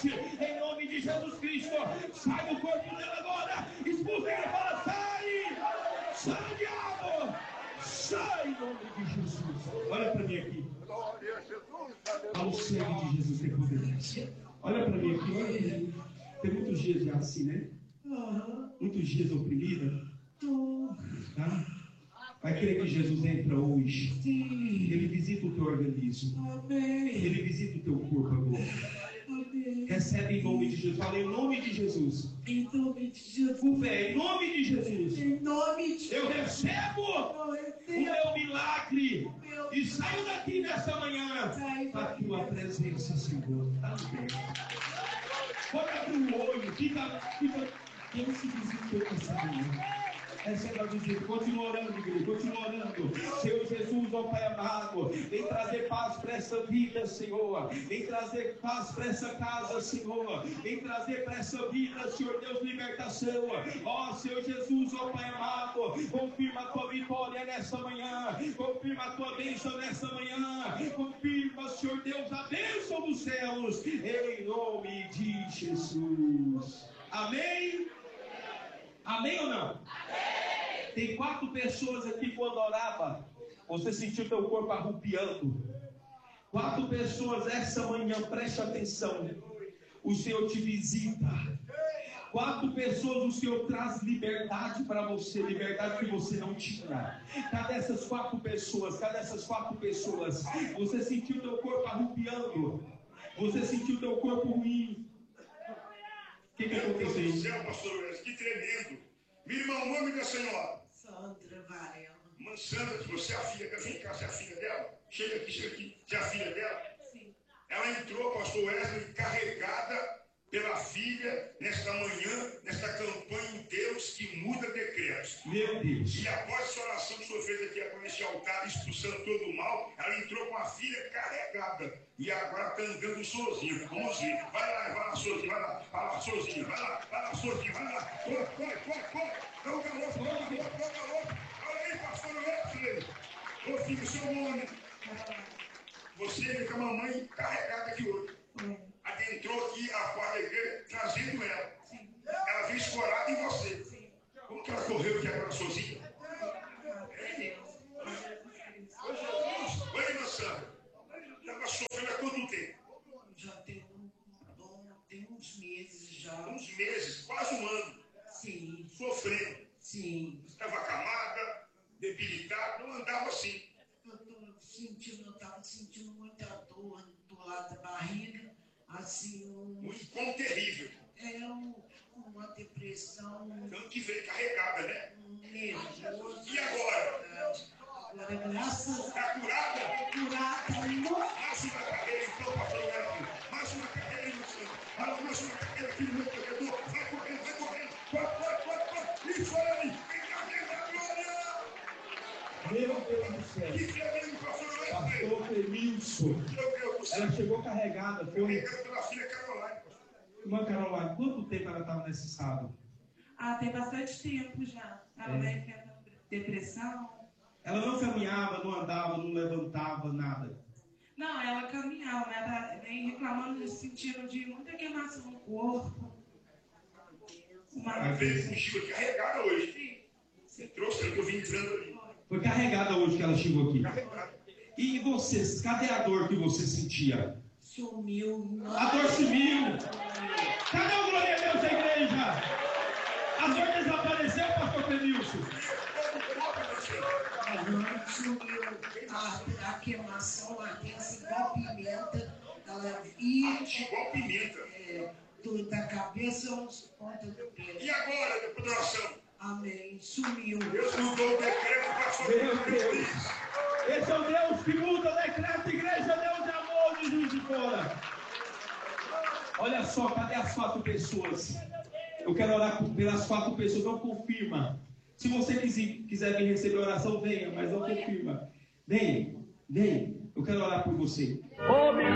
morte, em nome de Jesus Cristo. Sai do corpo dela agora, expulsa ele, fala, sai! Sai, diabo! Sai em nome de Jesus. Olha para mim aqui. Ao sangue de Jesus tem poder. Olha para mim aqui, olha para mim. Tem muitos dias já assim, né? Muitos dias oprimida. Tá? Vai querer que Jesus entra hoje. Ele visita o teu organismo. Ele visita o teu corpo agora. Recebe em nome de Jesus. Fala em nome de Jesus. Em nome de Jesus. Com fé, em nome de Jesus. Em nome de Jesus. Eu recebo o meu milagre. E saio daqui nessa manhã para a tua presença, Senhor. Amém. Pode abrir o olho. Fica. Quem se visitou essa manhã? Receba a visita, continua orando, igreja, continua orando. Senhor Jesus, ó Pai amado, vem trazer paz para essa vida, Senhor. Vem trazer paz para essa casa, Senhor. Vem trazer para essa vida, Senhor Deus, libertação. Ó Senhor Jesus, ó Pai amado, confirma a tua vitória nessa manhã. Confirma a tua bênção nessa manhã. Confirma, Senhor Deus, a bênção dos céus. Em nome de Jesus. Amém? Amém ou não? Amém. Tem 4 pessoas aqui quando orava, você sentiu teu corpo arrupiando. 4 pessoas essa manhã, preste atenção. O Senhor te visita. 4 pessoas o Senhor traz liberdade para você, liberdade que você não tinha. Cadê essas 4 pessoas? Cadê essas 4 pessoas? Você sentiu teu corpo arrupiando. Você sentiu teu corpo ruim. O que aconteceu? Meu Deus do céu, pastor Wes, que tremendo. Minha irmã, o nome da senhora? Sandra Varela. Mãe Sandra, você é a filha, vem cá, você é a filha dela? Chega aqui, você é a filha dela? Sim. Ela entrou, pastor Wesley, carregada pela filha, nesta manhã, nesta campanha em Deus que muda decretos. Meu Deus. E após essa oração que o senhor fez aqui com esse altar, expulsando todo o mal, ela entrou com a filha carregada. E agora está andando sozinha. Vamos ver. Vai lá, sozinha, vai lá, sozinha, vai lá, sozinha, vai lá. Corre. Dá um galope. Olha aí, pastor Wesley. Ô filho, seu nome. Você vê com a mamãe carregada aqui hoje. Adentrou aqui a quadra da igreja, trazendo ela. Sim. Ela veio escorada em você. Sim. Como que ela correu aqui agora sozinha? Ô Jesus, oi, irmã Sandra. Estava sofrendo há quanto tempo? Já tem uns meses já. Uns meses, quase um ano. Sim. Sofrendo. Sim. Estava acamada, debilitada, não andava assim. Eu estava sentindo muita dor do lado da barriga, assim, Um incômodo terrível. uma depressão, Tanto que veio carregada, né? nervoso. E agora? Agora, graças a Está curada? curada, Mais uma cadeira, então, pastor Wesley. Mais uma cadeira, irmã Sandra. Mais uma cadeira aqui no meu corredor. Vai correndo. Corre. Isso aí. Encarrega a glória. Meu Deus do céu. Que tremendo, pastor Wesley. Pastor Clemilson. Meu Deus do céu. Ela chegou carregada. Foi. Carregada pela filha Caroline, pastor. Irmã Caroline, quanto tempo ela estava nesse estado? Tem bastante tempo já. Ela vem tendo depressão. Ela não caminhava, não andava, não levantava, nada. Não, ela caminhava, mas ela vem reclamando no sentido de muita queimação no corpo. Ela veio contigo carregada hoje. Você trouxe ela que eu vim entrando ali. Foi carregada hoje que ela chegou aqui. Carregada. E vocês, cadê a dor que você sentia? sumiu. A dor sumiu. Cadê o glória a Deus da igreja? A dor desapareceu, pastor Clemilson? A dor sumiu. A queimação ardência igual pimenta. Ela ia igual pimenta. Da cabeça aos pontas do pé. E agora, depois da oração? Amém. Sumiu. Deus mudou o decreto para sua Deus. Esse é o Deus que muda o decreto, igreja, Deus de amor, de Juiz de Fora. Olha só, cadê as 4 pessoas? Eu quero orar pelas 4 pessoas, não confirma. Se você quiser vir receber oração, venha, mas não confirma. Venha. Eu quero orar por você.